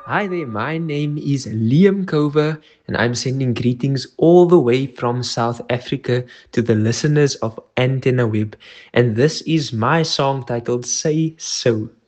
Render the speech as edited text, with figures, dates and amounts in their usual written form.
Hi there, my name is Liam Cover, and I'm sending greetings all the way from South Africa to the listeners of Antenna Web. And this is my song titled Say So.